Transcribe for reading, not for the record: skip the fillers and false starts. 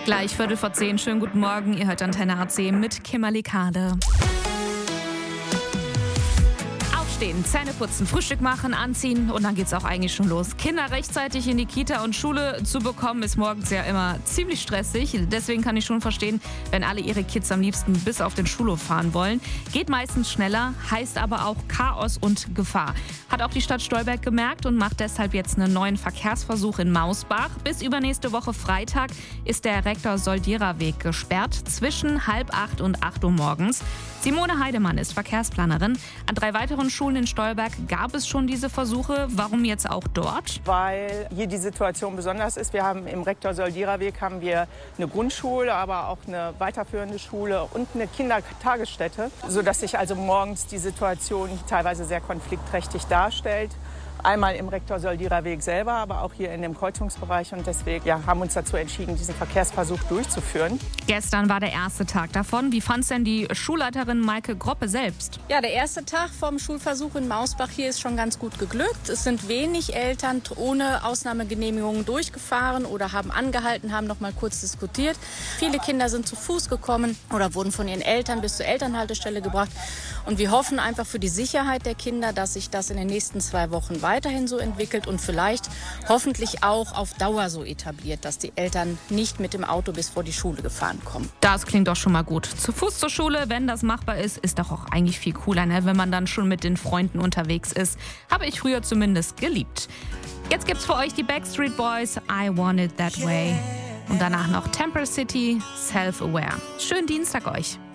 Gleich 9:15. Schönen guten Morgen. Ihr hört Antenne AC mit Kimberly Kade. Aufstehen, Zähne putzen, Frühstück machen, anziehen und dann geht's auch eigentlich schon los. Kinder rechtzeitig in die Kita und Schule zu bekommen, ist morgens ja immer ziemlich stressig. Deswegen kann ich schon verstehen, wenn alle ihre Kids am liebsten bis auf den Schulhof fahren wollen. Geht meistens schneller, heißt aber auch Chaos und Gefahr. Hat auch die Stadt Stolberg gemerkt und macht deshalb jetzt einen neuen Verkehrsversuch in Mausbach. Bis übernächste Woche Freitag ist der Rektor-Soldierer-Weg gesperrt zwischen 7:30 und 8 Uhr morgens. Simone Heidemann ist Verkehrsplanerin. An 3 weiteren Schulen in Stolberg gab es schon diese Versuche. Warum jetzt auch dort? Weil hier die Situation besonders ist. Wir haben im Rektor-Soldierer-Weg haben wir eine Grundschule, aber auch eine weiterführende Schule und eine Kindertagesstätte, sodass sich also morgens die Situation teilweise sehr konfliktträchtig darstellt. Einmal im Rektor-Soldierer-Weg selber, aber auch hier in dem Kreuzungsbereich. Und deswegen haben wir uns dazu entschieden, diesen Verkehrsversuch durchzuführen. Gestern war der erste Tag davon. Wie fand es denn die Schulleiterin Maike Groppe selbst? Ja, der erste Tag vom Schulversuch in Mausbach hier ist schon ganz gut geglückt. Es sind wenig Eltern ohne Ausnahmegenehmigungen durchgefahren oder haben angehalten, haben noch mal kurz diskutiert. Viele Kinder sind zu Fuß gekommen oder wurden von ihren Eltern bis zur Elternhaltestelle gebracht. Und wir hoffen einfach für die Sicherheit der Kinder, dass sich das in den nächsten 2 Wochen weiterhin so entwickelt und vielleicht hoffentlich auch auf Dauer so etabliert, dass die Eltern nicht mit dem Auto bis vor die Schule gefahren kommen. Das klingt doch schon mal gut. Zu Fuß zur Schule, wenn das machbar ist doch auch eigentlich viel cooler, ne? Wenn man dann schon mit den Freunden unterwegs ist. Habe ich früher zumindest geliebt. Jetzt gibt's für euch die Backstreet Boys, I Want It That Way. Und danach noch Temper City, Self-Aware. Schönen Dienstag euch.